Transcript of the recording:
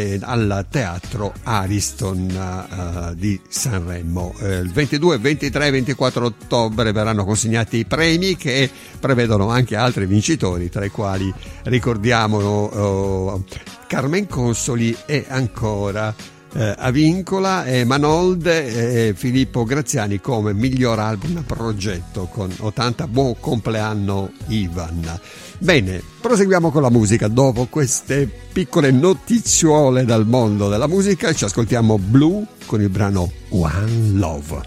al Teatro Ariston di Sanremo. Il 22, 23 e 24 ottobre verranno consegnati i premi, che prevedono anche altri vincitori, tra i quali ricordiamo Carmen Consoli e ancora Avincola e Manolde e Filippo Graziani come miglior album progetto con 80. Buon compleanno Ivan. Bene, proseguiamo con la musica. Dopo queste piccole notiziole dal mondo della musica ci ascoltiamo Blue con il brano One Love.